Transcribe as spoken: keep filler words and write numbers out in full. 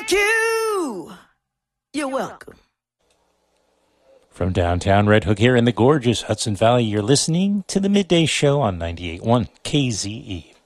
Thank you. You're welcome. From downtown Red Hook here in the gorgeous Hudson Valley, you're listening to the Midday Show on ninety-eight point one K Z E.